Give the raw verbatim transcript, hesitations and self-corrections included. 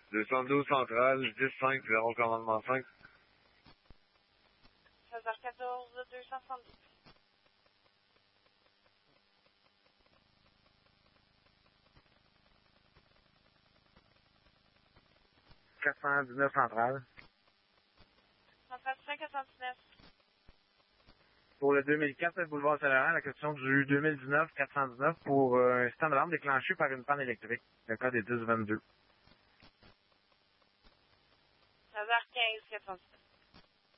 deux cent douze centrale, dix cinq, zéro commandement cinq. seize heures quatorze, deux cent soixante-douze. quatre cent dix-neuf centrale. Centrale cent quatre-vingt-dix-neuf. Pour le deux mille quatre, boulevard Saint-Laurent, la question du deux mille dix-neuf quatre cent dix-neuf pour euh, un système d'alarme déclenché par une panne électrique. Le code est dix vingt-deux. seize heures quinze, quatre cent dix-neuf.